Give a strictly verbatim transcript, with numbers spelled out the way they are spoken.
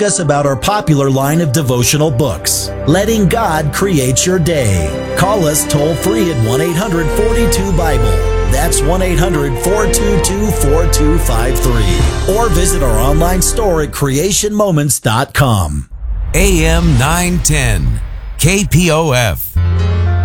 us about our popular line of devotional books, Letting God Create Your Day. Call us toll free at one eight hundred forty-two Bible. That's one eight hundred four two two four two five three. Or visit our online store at creation moments dot com. A M nine ten, K P O F.